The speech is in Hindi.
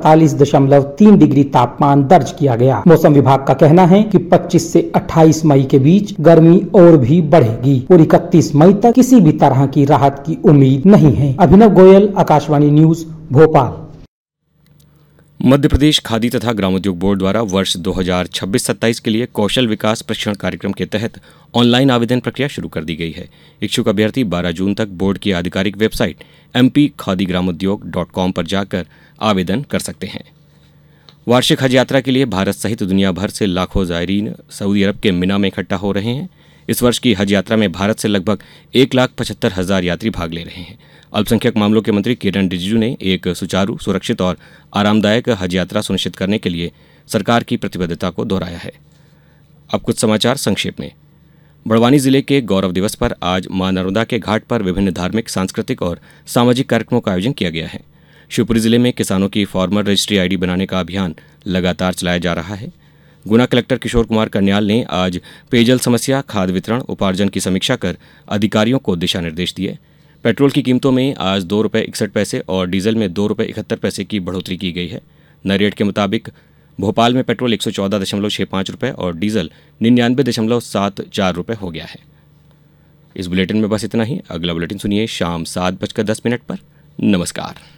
48.3 डिग्री तापमान दर्ज किया गया। मौसम विभाग का कहना है कि 25 से 28 मई के बीच गर्मी और भी बढ़ेगी और 31 मई तक किसी भी तरह की राहत की उम्मीद नहीं है। अभिनव गोयल, आकाशवाणी न्यूज, भोपाल। मध्य प्रदेश खादी तथा ग्रामोद्योग बोर्ड द्वारा वर्ष 2026-27 के लिए कौशल विकास प्रशिक्षण कार्यक्रम के तहत ऑनलाइन आवेदन प्रक्रिया शुरू कर दी गई है। इच्छुक अभ्यर्थी 12 जून तक बोर्ड की आधिकारिक वेबसाइट mpkhadigramodyog.com पर जाकर आवेदन कर सकते हैं। वार्षिक हज यात्रा के लिए भारत सहित दुनिया भर से लाखों ज़ायरीन सऊदी अरब के मिना में इकट्ठा हो रहे हैं। इस वर्ष की हज यात्रा में भारत से लगभग 1,75,000 यात्री भाग ले रहे हैं। अल्पसंख्यक मामलों के मंत्री किरण रिजिजू ने एक सुचारू, सुरक्षित और आरामदायक हज यात्रा सुनिश्चित करने के लिए सरकार की प्रतिबद्धता को दोहराया है। अब कुछ समाचार संक्षेप में। बड़वानी जिले के गौरव दिवस पर आज मां नर्मदा के घाट पर विभिन्न धार्मिक, सांस्कृतिक और सामाजिक कार्यक्रमों का आयोजन किया गया है। शिवपुरी जिले में किसानों की फार्मर रजिस्ट्री आईडी बनाने का अभियान लगातार चलाया जा रहा है। गुना कलेक्टर किशोर कुमार कर्न्याल ने आज पेयजल समस्या, खाद वितरण, उपार्जन की समीक्षा कर अधिकारियों को दिशा निर्देश दिए। पेट्रोल की कीमतों में आज ₹2.61 और डीजल में ₹2.71 की बढ़ोतरी की गई है। नए रेट के मुताबिक भोपाल में पेट्रोल ₹114.65 और डीजल ₹99.74 हो गया है। इस बुलेटिन में बस इतना ही। अगला बुलेटिन सुनिए शाम 7:10 पर। नमस्कार।